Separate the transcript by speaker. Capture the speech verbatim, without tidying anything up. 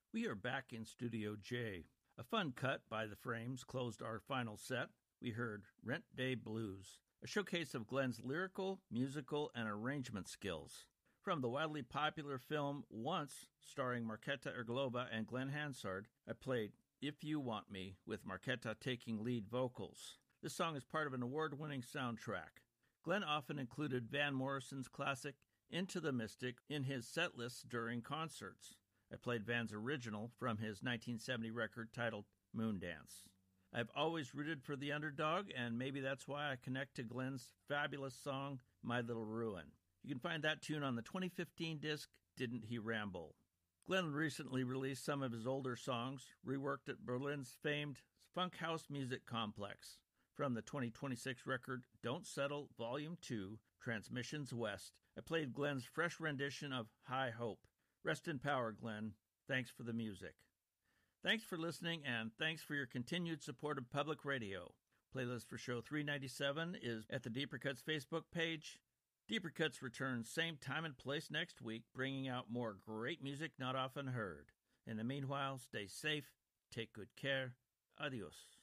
Speaker 1: We are back in Studio J. A fun cut by The Frames closed our final set. We heard Rent Day Blues, a showcase of Glenn's lyrical, musical, and arrangement skills. From the wildly popular film Once, starring Marketa Irglova and Glenn Hansard, I played If You Want Me, with Marketa taking lead vocals. This song is part of an award-winning soundtrack. Glenn often included Van Morrison's classic Into the Mystic in his set lists during concerts. I played Van's original from his nineteen seventy record titled Moondance. I've always rooted for the underdog, and maybe that's why I connect to Glenn's fabulous song, My Little Ruin. You can find that tune on the twenty fifteen disc, Didn't He Ramble? Glenn recently released some of his older songs, reworked at Berlin's famed Funk House Music Complex. From the twenty twenty-six record Don't Settle, Volume two, Transmissions West, I played Glenn's fresh rendition of High Hope. Rest in power, Glenn. Thanks for the music. Thanks for listening, and thanks for your continued support of public radio. Playlist for show three ninety-seven is at the Deeper Cuts Facebook page. Deeper Cuts returns same time and place next week, bringing out more great music not often heard. In the meanwhile, stay safe, take good care. Adios.